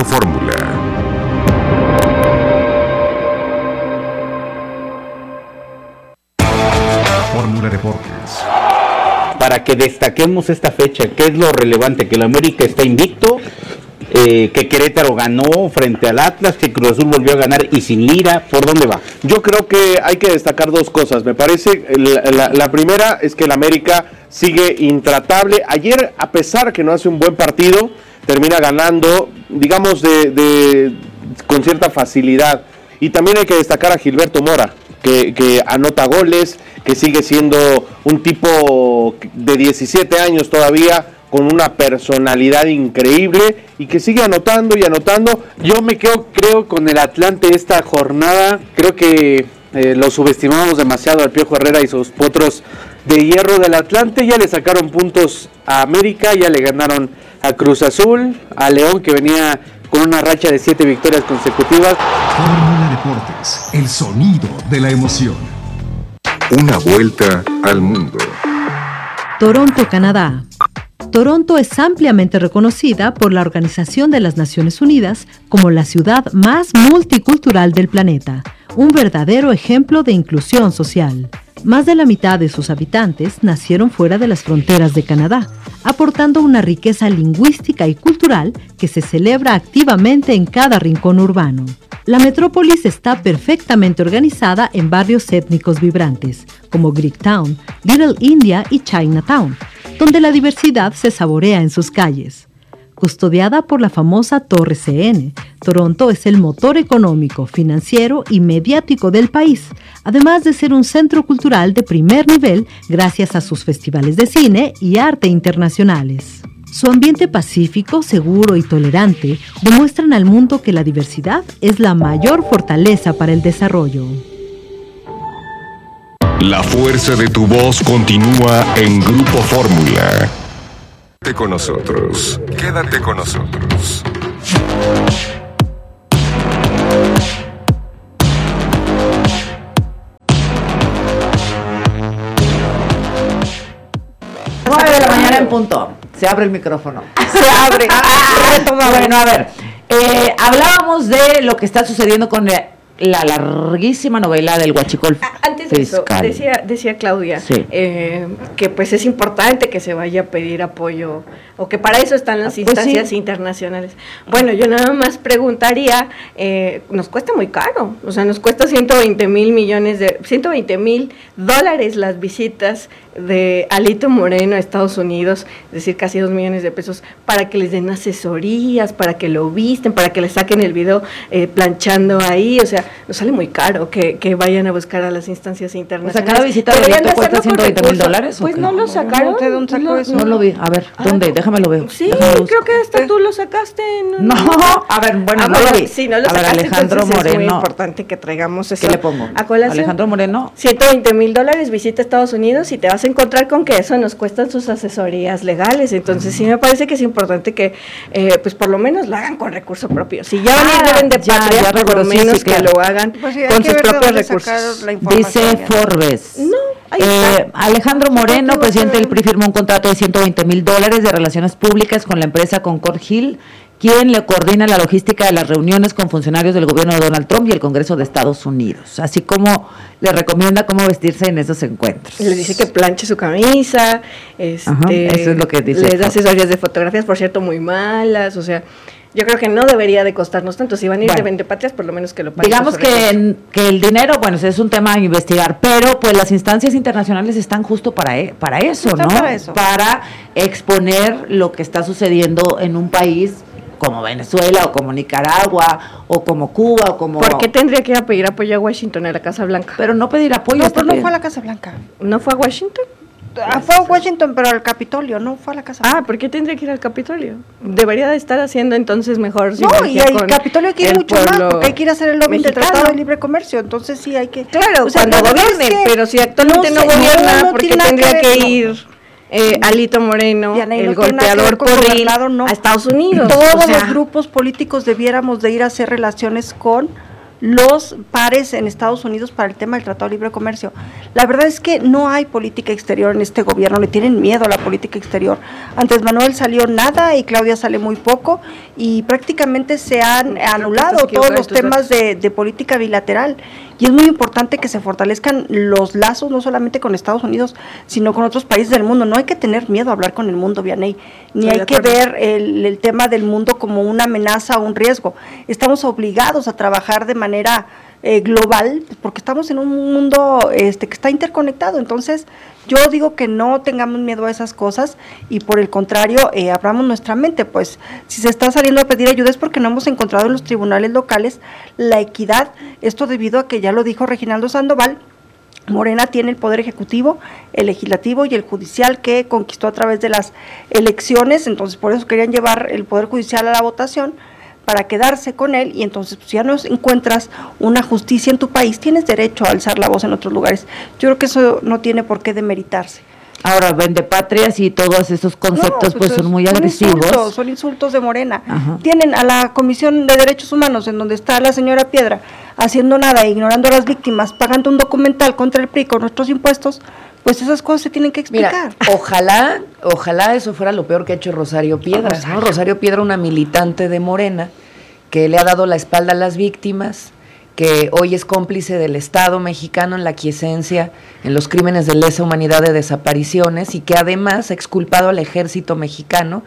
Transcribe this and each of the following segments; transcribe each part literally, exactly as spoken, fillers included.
Fórmula. Fórmula Deportes. Para que destaquemos esta fecha, ¿qué es lo relevante? Que el América está invicto, eh, que Querétaro ganó frente al Atlas, que Cruz Azul volvió a ganar y sin Lira. ¿Por dónde va? Yo creo que hay que destacar dos cosas. Me parece, la, la, la primera es que el América sigue intratable. Ayer, a pesar que no hace un buen partido, termina ganando, digamos, de, de con cierta facilidad. Y también hay que destacar a Gilberto Mora, que, que anota goles, que sigue siendo un tipo de diecisiete años todavía, con una personalidad increíble y que sigue anotando y anotando. Yo me quedo, creo, con el Atlante esta jornada. Creo que eh, lo subestimamos demasiado al Piojo Herrera y sus potros de hierro del Atlante. Ya le sacaron puntos a América, ya le ganaron a Cruz Azul, a León, que venía con una racha de siete victorias consecutivas. Fórmula Deportes, el sonido de la emoción. Una vuelta al mundo. Toronto, Canadá. Toronto es ampliamente reconocida por la Organización de las Naciones Unidas como la ciudad más multicultural del planeta, un verdadero ejemplo de inclusión social. Más de la mitad de sus habitantes nacieron fuera de las fronteras de Canadá, aportando una riqueza lingüística y cultural que se celebra activamente en cada rincón urbano. La metrópolis está perfectamente organizada en barrios étnicos vibrantes, como Greektown, Little India y Chinatown, donde la diversidad se saborea en sus calles. Custodiada por la famosa Torre C N, Toronto es el motor económico, financiero y mediático del país, además de ser un centro cultural de primer nivel gracias a sus festivales de cine y arte internacionales. Su ambiente pacífico, seguro y tolerante demuestran al mundo que la diversidad es la mayor fortaleza para el desarrollo. La fuerza de tu voz continúa en Grupo Fórmula. Quédate con nosotros. Quédate con nosotros. nueve de la mañana en punto. Se abre el micrófono. Se abre. ¡Ah! Todo bueno, a ver. Eh, hablábamos de lo que está sucediendo con eh, la larguísima novela del Huachicol Antes de eso, fiscal. decía, decía Claudia, Sí. eh, que pues es importante que se vaya a pedir apoyo, o que para eso están las Ah, pues instancias sí. internacionales. Bueno, yo nada más preguntaría, eh, nos cuesta muy caro, o sea, nos cuesta ciento veinte mil millones de, ciento veinte mil dólares las visitas de Alito Moreno a Estados Unidos, es decir, casi dos millones de pesos, para que les den asesorías, para que lo visten, para que le saquen el video eh, planchando ahí, o sea, nos sale muy caro que, que vayan a buscar a las instancias internacionales. O sea, cada visita de Deberían Alito cuesta hacerlo con ciento veinte mil recursos. dólares. ¿o Pues qué? no lo sacaron. ¿De dónde sacó Lo- eso? No lo vi. A ver, ¿dónde? Déjame lo veo. Sí, Déjame lo creo busco. que hasta tú lo sacaste. En No, a ver, bueno, Ah, no lo vi. Sí, no lo a ver, sacaste, Alejandro entonces es muy Moreno. importante que traigamos eso ¿Qué le pongo? a colación. Alejandro Moreno. ciento veinte mil dólares, visita Estados Unidos y te vas a encontrar con que eso nos cuestan sus asesorías legales. Entonces sí me parece que es importante que, eh, pues por lo menos lo hagan con recurso propio. Si ya Ah, vienen de ya, patria, ya por recuerdo, lo sí, menos sí, claro. que lo hagan Pues sí, hay con que sus ver de propios dónde sacar recursos. la información. Dice Forbes. No, ahí Eh, está. Alejandro Moreno, Sí, presidente sí. del P R I, firmó un contrato de ciento veinte mil dólares de relaciones públicas con la empresa Concord Hill, quien le coordina la logística de las reuniones con funcionarios del gobierno de Donald Trump y el Congreso de Estados Unidos, así como le recomienda cómo vestirse en esos encuentros. Le dice que planche su camisa, este, Ajá, eso es lo que dice. les da asesorías de fotografías, por cierto, muy malas, o sea, yo creo que no debería de costarnos tanto. Si van a ir Bueno, de vendepatrias, por lo menos que lo paguen. Digamos con sus que, recursos. en- que el dinero, bueno, ese es un tema a investigar, pero pues las instancias internacionales están justo para, e- para eso, Están ¿no? para eso. Para exponer lo que está sucediendo en un país como Venezuela o como Nicaragua o como Cuba o como... ¿Por qué tendría que ir a pedir apoyo a Washington, a la Casa Blanca? Pero no pedir apoyo. No, está pero no bien. fue a la Casa Blanca. ¿No fue a Washington? Ah, fue a Washington, pero al Capitolio, no fue a la Casa Blanca. Ah, ¿por qué tendría que ir al Capitolio? Debería de estar haciendo entonces mejor. No, y sinergia al con Capitolio hay que ir el mucho más, pueblo porque hay que ir a hacer el lobby del mexicano. Tratado de Libre Comercio, entonces sí hay que... Claro, O sea, cuando no, gobierne, es que pero si actualmente no, no sé, gobierna, no, no ¿por qué tiene nada tendría que que, ver, no. ir eh, Alito Moreno, Diana, y el no tiene nada que ver golpeador con porril, gobernado, no. a Estados Unidos? Todos O sea, los grupos políticos debiéramos de ir a hacer relaciones con los pares en Estados Unidos para el tema del Tratado de Libre Comercio. La verdad es que no hay política exterior en este gobierno, le tienen miedo a la política exterior. Andrés Manuel salió nada y Claudia sale muy poco y prácticamente se han anulado todos los temas de, de política bilateral. Y es muy importante que se fortalezcan los lazos, no solamente con Estados Unidos, sino con otros países del mundo. No hay que tener miedo a hablar con el mundo, Vianey, ni hay que ver el, el tema del mundo como una amenaza o un riesgo. Estamos obligados a trabajar de manera eh, global, porque estamos en un mundo este, que está interconectado. Entonces, yo digo que no tengamos miedo a esas cosas y por el contrario, eh, abramos nuestra mente. Pues si se está saliendo a pedir ayuda es porque no hemos encontrado en los tribunales locales la equidad. Esto debido a que, ya lo dijo Reginaldo Sandoval, Morena tiene el poder ejecutivo, el legislativo y el judicial que conquistó a través de las elecciones. Entonces por eso querían llevar el poder judicial a la votación, para quedarse con él, y entonces pues, ya no encuentras una justicia en tu país, tienes derecho a alzar la voz en otros lugares. Yo creo que eso no tiene por qué demeritarse. Ahora, vendepatrias y todos esos conceptos no, pues, pues son muy son agresivos. Insultos, son insultos de Morena. Ajá. Tienen a la Comisión de Derechos Humanos, en donde está la señora Piedra, haciendo nada, ignorando a las víctimas, pagando un documental contra el P R I con nuestros impuestos. Pues esas cosas se tienen que explicar. Mira, ojalá, ojalá eso fuera lo peor que ha hecho Rosario Piedra, Rosario. ¿no? Rosario Piedra, una militante de Morena, que le ha dado la espalda a las víctimas, que hoy es cómplice del Estado mexicano en la aquiescencia, en los crímenes de lesa humanidad de desapariciones, y que además ha exculpado al ejército mexicano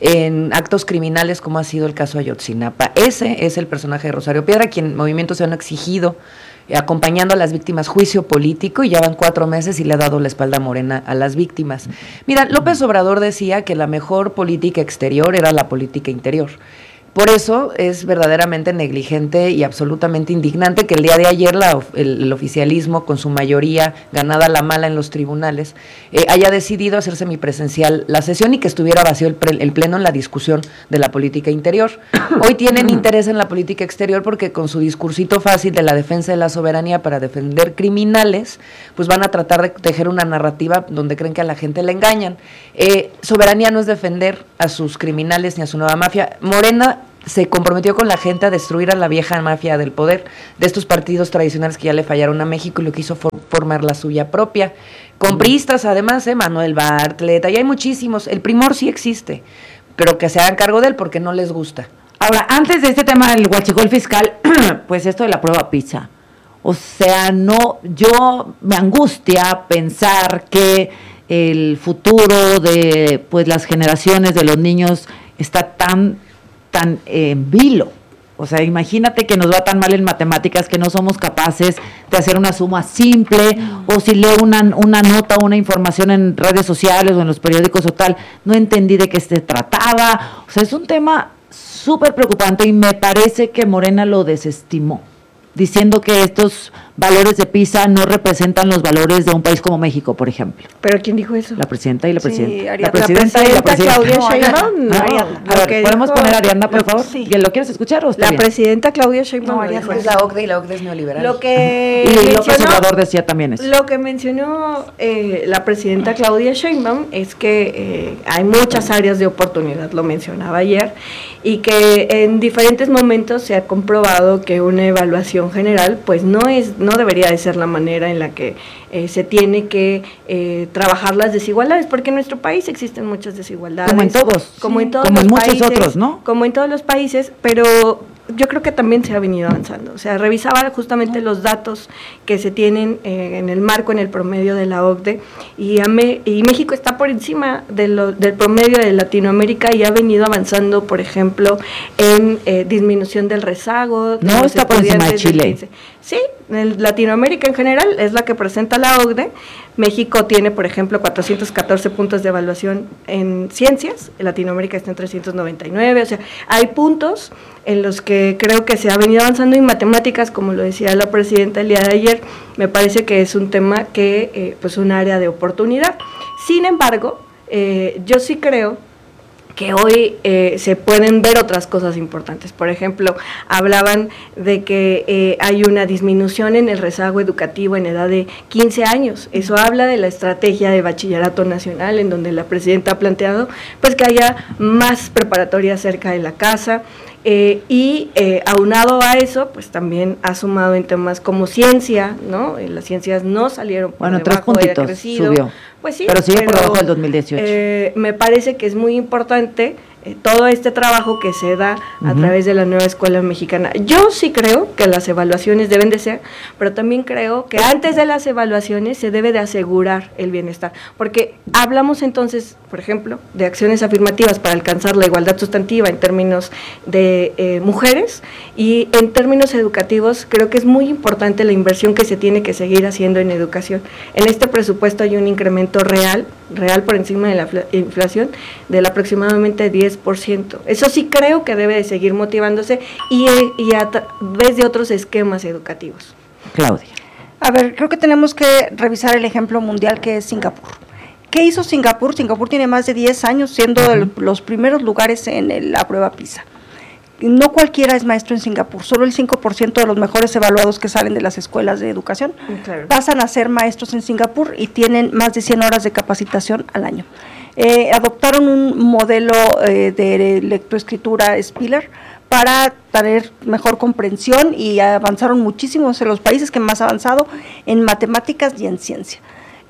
en actos criminales como ha sido el caso Ayotzinapa. Ese es el personaje de Rosario Piedra, quien Movimiento Ciudadano ha exigido, acompañando a las víctimas, juicio político, y ya van cuatro meses y le ha dado la espalda a Morena a las víctimas. Mira, López Obrador decía que la mejor política exterior era la política interior. Por eso es verdaderamente negligente y absolutamente indignante que el día de ayer la, el, el oficialismo, con su mayoría ganada la mala en los tribunales, eh, haya decidido hacer semipresencial la sesión y que estuviera vacío el, pre, el pleno en la discusión de la política interior. Hoy tienen interés en la política exterior porque con su discursito fácil de la defensa de la soberanía para defender criminales, pues van a tratar de tejer una narrativa donde creen que a la gente le engañan. Eh, soberanía no es defender a sus criminales ni a su nueva mafia. Morena se comprometió con la gente a destruir a la vieja mafia del poder, de estos partidos tradicionales que ya le fallaron a México, y lo quiso for- formar la suya propia. Con priistas, además, ¿eh? Manuel Bartlett, ahí hay muchísimos. El primor sí existe, pero que se hagan cargo de él porque no les gusta. Ahora, antes de este tema del huachicol fiscal, pues esto de la prueba PISA. O sea, no, yo me angustia pensar que el futuro de pues las generaciones de los niños está tan tan en eh, vilo. O sea, imagínate que nos va tan mal en matemáticas que no somos capaces de hacer una suma simple, mm. o si leo una, una nota o una información en redes sociales o en los periódicos o tal, no entendí de qué se trataba. O sea, es un tema súper preocupante y me parece que Morena lo desestimó, diciendo que estos valores de PISA no representan los valores de un país como México, por ejemplo. ¿Pero quién dijo eso? La presidenta y la presidenta. Sí, la presidenta la y la presidenta. Claudia No, Sheinbaum. no, No, Ariadna. A ver, ¿podemos dijo, poner a Ariadna, por favor? Sí. ¿Lo quieres escuchar o está La bien? presidenta Claudia Sheinbaum. No, lo Ariadna. dijo Es eso. la O C D e y la O C D E es neoliberal. Lo que Y López mencionó- Obrador decía también eso. Lo que mencionó eh, la presidenta Claudia Sheinbaum es que eh, hay muchas áreas de oportunidad, lo mencionaba ayer, y que en diferentes momentos se ha comprobado que una evaluación general pues no es no debería de ser la manera en la que eh, se tiene que eh, trabajar las desigualdades, porque en nuestro país existen muchas desigualdades. Como en todos. Como Sí. en todos Como los en muchos países, otros, ¿no? Como en todos los países, pero yo creo que también se ha venido avanzando. O sea, revisaba justamente los datos que se tienen eh, en el marco, en el promedio de la O C D E, y, a me, y México está por encima de lo, del promedio de Latinoamérica y ha venido avanzando, por ejemplo, en eh, disminución del rezago. de No los está por encima de estudiantes Chile. quince. Sí, en Latinoamérica en general es la que presenta la O C D E. México tiene, por ejemplo, cuatrocientos catorce puntos de evaluación en ciencias, Latinoamérica está en trescientos noventa y nueve, o sea, hay puntos en los que creo que se ha venido avanzando en matemáticas, como lo decía la presidenta el día de ayer. Me parece que es un tema que, eh, pues, un área de oportunidad. Sin embargo, eh, yo sí creo que hoy eh, se pueden ver otras cosas importantes. Por ejemplo, hablaban de que eh, hay una disminución en el rezago educativo en edad de quince años. Eso habla de la estrategia de bachillerato nacional, en donde la presidenta ha planteado pues que haya más preparatoria cerca de la casa, Eh, y eh, aunado a eso, pues también ha sumado en temas como ciencia, ¿no? Eh, las ciencias no salieron por bueno, debajo, tres puntitos subió. Pues sí, pero sigue por debajo del dos mil dieciocho. Eh, me parece que es muy importante eh, todo este trabajo que se da a uh-huh. través de la nueva escuela mexicana. Yo sí creo que las evaluaciones deben de ser, pero también creo que antes de las evaluaciones se debe de asegurar el bienestar, porque hablamos entonces, por ejemplo, de acciones afirmativas para alcanzar la igualdad sustantiva en términos de eh, mujeres, y en términos educativos creo que es muy importante la inversión que se tiene que seguir haciendo en educación. En este presupuesto hay un incremento real, real por encima de la inflación, del aproximadamente diez por ciento. Eso sí creo que debe de seguir motivándose y, y a través de otros esquemas educativos. Claudia. A ver, creo que tenemos que revisar el ejemplo mundial que es Singapur. ¿Qué hizo Singapur? Singapur tiene más de diez años siendo uh-huh. de los primeros lugares en el, la prueba PISA. No cualquiera es maestro en Singapur, solo el cinco por ciento de los mejores evaluados que salen de las escuelas de educación claro. pasan a ser maestros en Singapur y tienen más de cien horas de capacitación al año. Eh, adoptaron un modelo eh, de lectoescritura Spiller para tener mejor comprensión y avanzaron muchísimo, en los países que más han avanzado en matemáticas y en ciencia.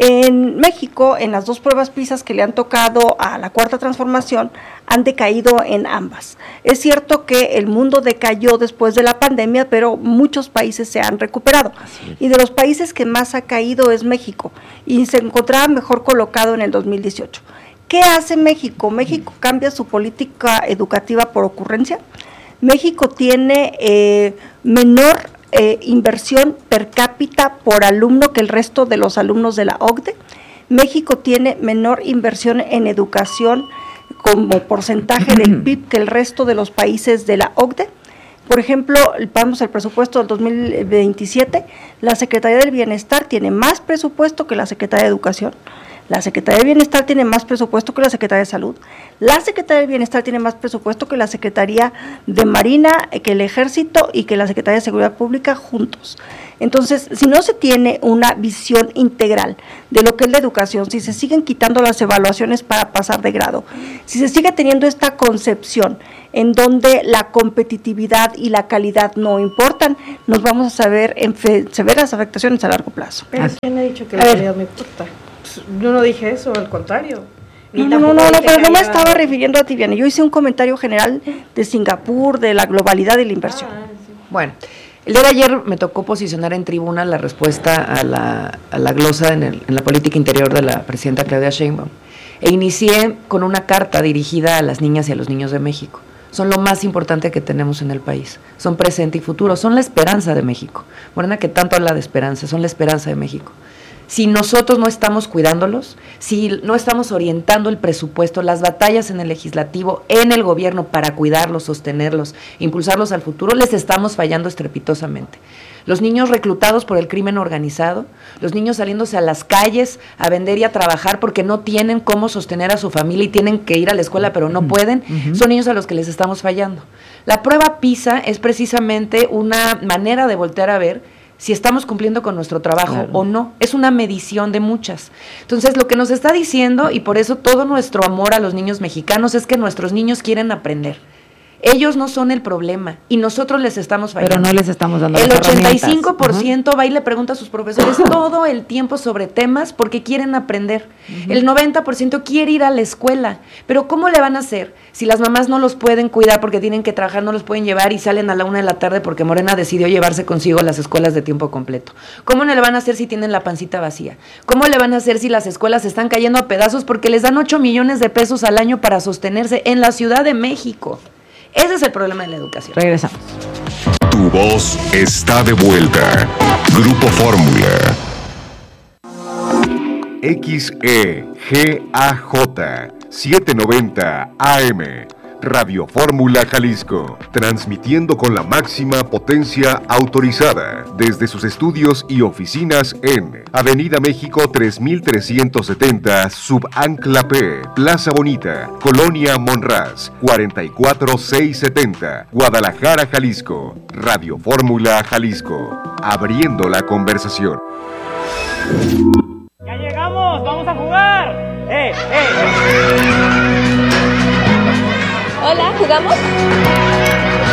En México, en las dos pruebas PISA que le han tocado a la Cuarta Transformación, han decaído en ambas. Es cierto que el mundo decayó después de la pandemia, pero muchos países se han recuperado. Y de los países que más ha caído es México, y se encontraba mejor colocado en el dos mil dieciocho. ¿Qué hace México? México cambia su política educativa por ocurrencia. México tiene eh, menor Eh, inversión per cápita por alumno que el resto de los alumnos de la O C D E. México tiene menor inversión en educación como porcentaje del P I B que el resto de los países de la O C D E. Por ejemplo, vamos al presupuesto del dos mil veintisiete, la Secretaría del Bienestar tiene más presupuesto que la Secretaría de Educación. La Secretaría del Bienestar tiene más presupuesto que la Secretaría de Salud. La Secretaría del Bienestar tiene más presupuesto que la Secretaría de Marina, que el Ejército y que la Secretaría de Seguridad Pública juntos. Entonces, si no se tiene una visión integral de lo que es la educación, si se siguen quitando las evaluaciones para pasar de grado, si se sigue teniendo esta concepción en donde la competitividad y la calidad no importan, nos vamos a saber en fe- severas afectaciones a largo plazo. Pero ¿quién ha dicho que la calidad no importa? Yo no dije eso, al contrario. No, no, no, no, no, pero no me estaba refiriendo a ti, Viviana. Yo hice un comentario general de Singapur, de la globalidad de la inversión. Ah, sí. Bueno, el día de ayer me tocó posicionar en tribuna la respuesta a la, a la glosa en, el, en la política interior de la presidenta Claudia Sheinbaum. E inicié con una carta dirigida a las niñas y a los niños de México. Son lo más importante que tenemos en el país. Son presente y futuro, son la esperanza de México. Morena que tanto habla de esperanza, son la esperanza de México. Si nosotros no estamos cuidándolos, si no estamos orientando el presupuesto, las batallas en el legislativo, en el gobierno para cuidarlos, sostenerlos, impulsarlos al futuro, les estamos fallando estrepitosamente. Los niños reclutados por el crimen organizado, los niños saliéndose a las calles a vender y a trabajar porque no tienen cómo sostener a su familia y tienen que ir a la escuela pero no pueden, uh-huh. son niños a los que les estamos fallando. La prueba PISA es precisamente una manera de voltear a ver si estamos cumpliendo con nuestro trabajo claro. o no. Es una medición de muchas. Entonces, lo que nos está diciendo, y por eso todo nuestro amor a los niños mexicanos, es que nuestros niños quieren aprender. Ellos no son el problema y nosotros les estamos fallando. Pero no les estamos dando el las ochenta y cinco por ciento uh-huh. va y le pregunta a sus profesores todo el tiempo sobre temas porque quieren aprender. Uh-huh. El noventa por ciento quiere ir a la escuela. Pero ¿cómo le van a hacer si las mamás no los pueden cuidar porque tienen que trabajar, no los pueden llevar y salen a la una de la tarde porque Morena decidió llevarse consigo las escuelas de tiempo completo? ¿Cómo no le van a hacer si tienen la pancita vacía? ¿Cómo le van a hacer si las escuelas están cayendo a pedazos porque les dan ocho millones de pesos al año para sostenerse en la Ciudad de México? Ese es el problema de la educación. Regresamos. Tu voz está de vuelta. Grupo Fórmula. X E G A J setecientos noventa A M. Radio Fórmula Jalisco, transmitiendo con la máxima potencia autorizada desde sus estudios y oficinas en Avenida México tres mil trescientos setenta, Subancla P, Plaza Bonita, Colonia Monraz, cuarenta y cuatro mil seiscientos setenta, Guadalajara, Jalisco. Radio Fórmula Jalisco, abriendo la conversación. ¡Ya llegamos! ¡Vamos a jugar! ¡Eh, eh! Hola, ¿jugamos?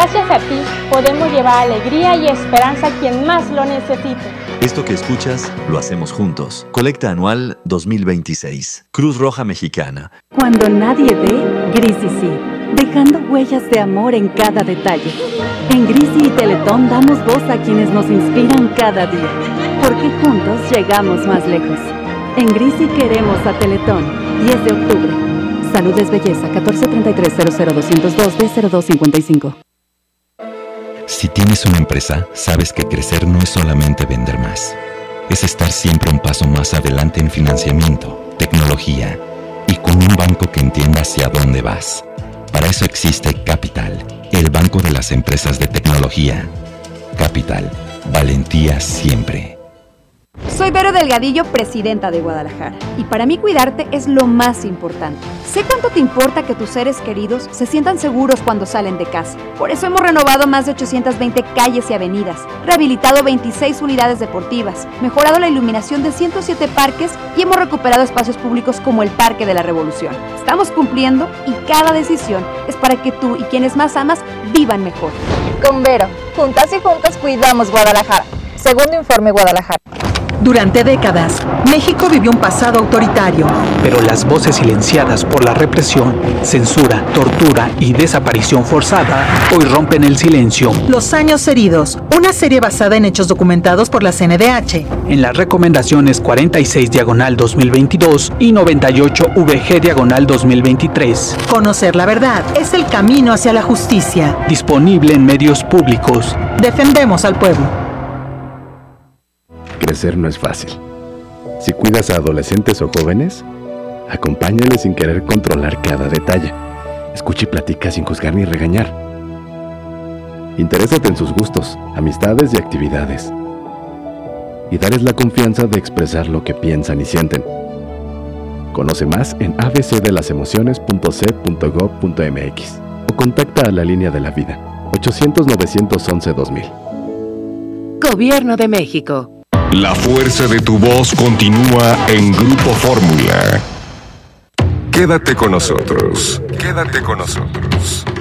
Gracias a ti podemos llevar alegría y esperanza a quien más lo necesite. Esto que escuchas lo hacemos juntos. Colecta anual dos mil veintiséis. Cruz Roja Mexicana. Cuando nadie ve, Grisi sí, dejando huellas de amor en cada detalle. En Grisi y Teletón damos voz a quienes nos inspiran cada día, porque juntos llegamos más lejos. En Grisi queremos a Teletón. diez de octubre. Salud es belleza. catorce treinta y tres cero cero doscientos dos D cero dos cincuenta y cinco. Si tienes una empresa, sabes que crecer no es solamente vender más. Es estar siempre un paso más adelante en financiamiento, tecnología y con un banco que entienda hacia dónde vas. Para eso existe Capital, el banco de las empresas de tecnología. Capital, valentía siempre. Soy Vero Delgadillo, presidenta de Guadalajara, y para mí cuidarte es lo más importante. Sé cuánto te importa que tus seres queridos se sientan seguros cuando salen de casa. Por eso hemos renovado más de ochocientas veinte calles y avenidas, rehabilitado veintiséis unidades deportivas, mejorado la iluminación de ciento siete parques y hemos recuperado espacios públicos como el Parque de la Revolución. Estamos cumpliendo y cada decisión es para que tú y quienes más amas vivan mejor. Con Vero, juntas y juntos cuidamos Guadalajara. Segundo informe Guadalajara. Durante décadas, México vivió un pasado autoritario. Pero las voces silenciadas por la represión, censura, tortura y desaparición forzada hoy rompen el silencio. Los años heridos, una serie basada en hechos documentados por la C N D H. En las recomendaciones cuarenta y seis diagonal dos mil veintidós y noventa y ocho V G diagonal dos mil veintitrés. Conocer la verdad es el camino hacia la justicia. Disponible en medios públicos. Defendemos al pueblo. Crecer no es fácil. Si cuidas a adolescentes o jóvenes, acompáñales sin querer controlar cada detalle. Escucha y platica sin juzgar ni regañar. Interésate en sus gustos, amistades y actividades. Y darles la confianza de expresar lo que piensan y sienten. Conoce más en a b c de las emociones punto c punto gob punto m x o contacta a la línea de la vida ochocientos novecientos once dos mil. Gobierno de México. La fuerza de tu voz continúa en Grupo Fórmula. Quédate con nosotros. Quédate con nosotros.